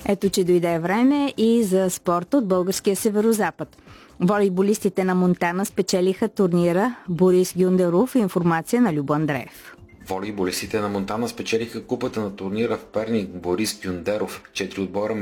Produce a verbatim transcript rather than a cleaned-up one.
Ето, че дойде време и за спорта от българския северозапад. Волейболистите на Монтана спечелиха турнира Борис Гюндеров. Информация на Любо Андреев. Волейболистите на Монтана спечелиха купата на турнира в Перник Борис Гюндеров. Четири отбора